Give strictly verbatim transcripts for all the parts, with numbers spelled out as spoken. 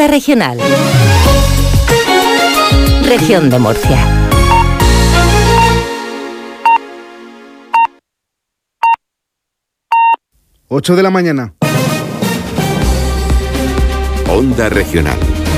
Onda Regional. Región de Murcia. ocho de la mañana. Onda Regional.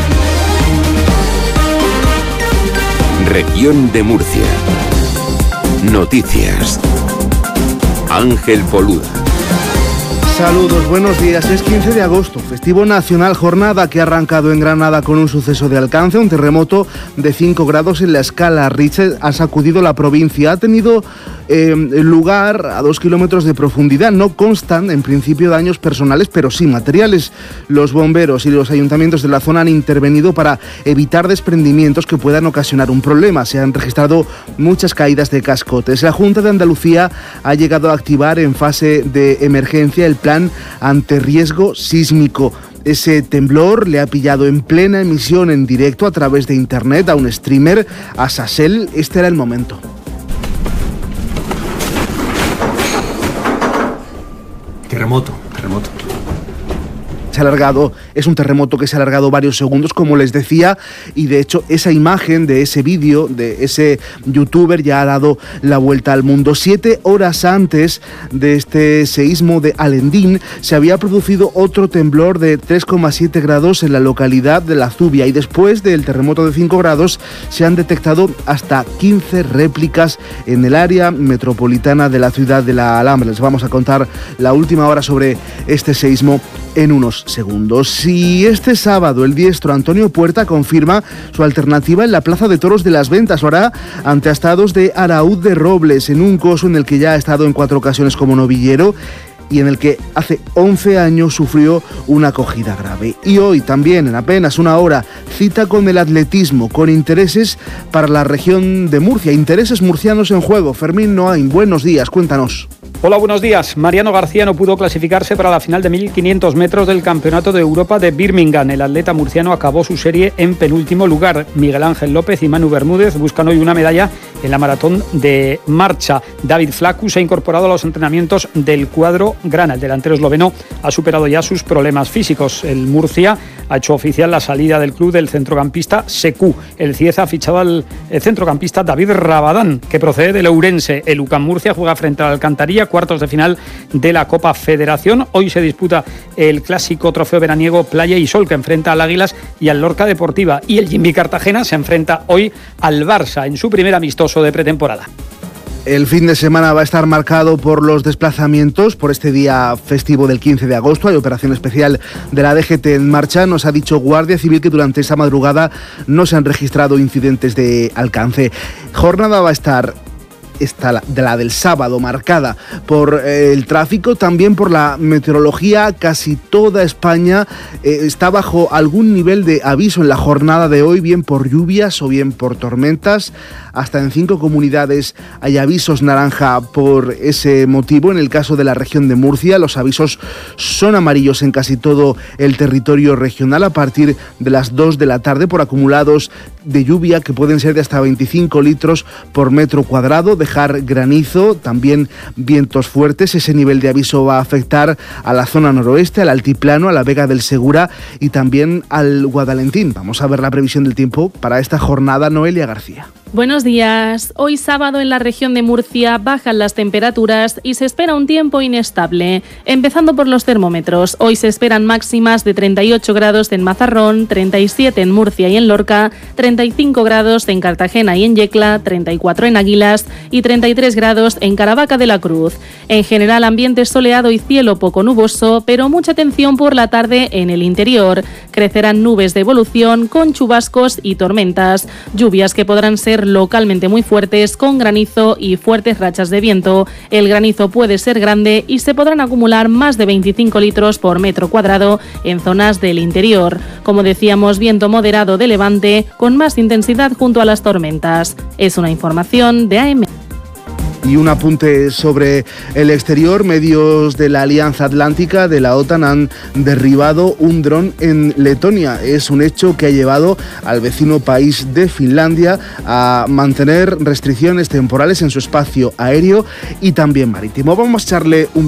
Región de Murcia. Noticias. Ángel Poluda. Saludos, buenos días. Es quince de agosto, festivo nacional, jornada que ha arrancado en Granada con un suceso de alcance. Un terremoto de cinco grados en la escala Richter ha sacudido la provincia. Ha tenido eh, lugar a dos kilómetros de profundidad. No constan, en principio, daños personales, pero sí materiales. Los bomberos y los ayuntamientos de la zona han intervenido para evitar desprendimientos que puedan ocasionar un problema. Se han registrado muchas caídas de cascotes. La Junta de Andalucía ha llegado a activar en fase de emergencia el plan ante riesgo sísmico. Ese temblor le ha pillado en plena emisión en directo a través de internet a un streamer, a Sasel. Este era el momento. Terremoto, terremoto. Se ha alargado, es un terremoto que se ha alargado varios segundos, como les decía, y de hecho esa imagen de ese vídeo, de ese youtuber, ya ha dado la vuelta al mundo. Siete horas antes de este seísmo de Alendín, se había producido otro temblor de tres coma siete grados en la localidad de La Zubia, y después del terremoto de cinco grados se han detectado hasta quince réplicas en el área metropolitana de la ciudad de La Alhambra. Les vamos a contar la última hora sobre este seísmo en unos segundos. Y este sábado el diestro Antonio Puerta confirma su alternativa en la Plaza de Toros de Las Ventas. Lo hará ante astados de Araúz de Robles, en un coso en el que ya ha estado en cuatro ocasiones como novillero y en el que hace once años sufrió una acogida grave. Y hoy también, en apenas una hora, cita con el atletismo, con intereses para la región de Murcia, intereses murcianos en juego. Fermín Noain, buenos días, cuéntanos. Hola, buenos días. Mariano García no pudo clasificarse para la final de mil quinientos metros del Campeonato de Europa de Birmingham. El atleta murciano acabó su serie en penúltimo lugar. Miguel Ángel López y Manu Bermúdez buscan hoy una medalla en la maratón de marcha. David Flacu se ha incorporado a los entrenamientos del cuadro grana. El delantero esloveno ha superado ya sus problemas físicos. El Murcia ha hecho oficial la salida del club del centrocampista Secu. El Cieza ha fichado al centrocampista David Rabadán, que procede del Ourense. El U C A M Murcia juega frente al Alcantarilla, cuartos de final de la Copa Federación. Hoy se disputa el clásico trofeo veraniego Playa y Sol, que enfrenta al Águilas y al Lorca Deportiva. Y el Jimmy Cartagena se enfrenta hoy al Barça en su primer amistoso de pretemporada. El fin de semana va a estar marcado por los desplazamientos, por este día festivo del quince de agosto. Hay operación especial de la D G T en marcha. Nos ha dicho Guardia Civil que durante esa madrugada no se han registrado incidentes de alcance. Jornada va a estar esta de la del sábado marcada por eh, el tráfico, también por la meteorología. Casi toda España eh, está bajo algún nivel de aviso en la jornada de hoy, bien por lluvias o bien por tormentas. Hasta en cinco comunidades hay avisos naranja por ese motivo. En el caso de la región de Murcia, los avisos son amarillos en casi todo el territorio regional a partir de las dos de la tarde por acumulados de lluvia que pueden ser de hasta veinticinco litros por metro cuadrado, dejar granizo, también vientos fuertes. Ese nivel de aviso va a afectar a la zona noroeste, al altiplano, a la Vega del Segura y también al Guadalentín. Vamos a ver la previsión del tiempo para esta jornada. Noelia García. Buenos días. Hoy sábado en la región de Murcia bajan las temperaturas y se espera un tiempo inestable. Empezando por los termómetros. Hoy se esperan máximas de treinta y ocho grados en Mazarrón, treinta y siete en Murcia y en Lorca, treinta y cinco grados en Cartagena y en Yecla, treinta y cuatro en Águilas y treinta y tres grados en Caravaca de la Cruz. En general, ambiente soleado y cielo poco nuboso, pero mucha atención por la tarde en el interior. Crecerán nubes de evolución con chubascos y tormentas, lluvias que podrán ser localmente muy fuertes con granizo y fuertes rachas de viento. El granizo puede ser grande y se podrán acumular más de veinticinco litros por metro cuadrado en zonas del interior. Como decíamos, viento moderado de levante con más intensidad junto a las tormentas. Es una información de A M. Y un apunte sobre el exterior. Medios de la Alianza Atlántica de la OTAN han derribado un dron en Letonia. Es un hecho que ha llevado al vecino país de Finlandia a mantener restricciones temporales en su espacio aéreo y también marítimo. Vamos a echarle un